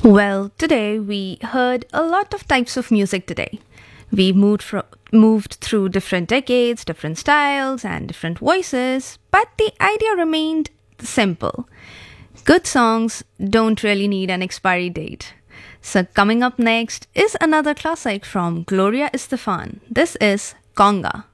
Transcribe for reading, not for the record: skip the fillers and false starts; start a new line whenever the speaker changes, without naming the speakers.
Well, today we heard a lot of types of music today. We moved through different decades, different styles, and different voices, but the idea remained simple. Good songs don't really need an expiry date. So, coming up next is another classic from Gloria Estefan. This is Conga.